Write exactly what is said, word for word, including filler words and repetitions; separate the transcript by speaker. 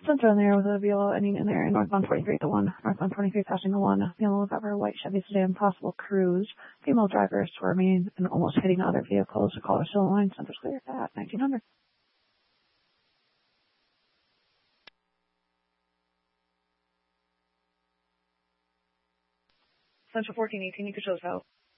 Speaker 1: Central in there with a vehicle ending in there, northbound twenty-three at the one, northbound twenty-three passing the one, be on the lookout for a white Chevy sedan, possible cruise, female driver swerving and almost hitting other vehicles. The caller still in line, Center's clear at nineteen hundred. Central fourteen eighteen, you can show us out.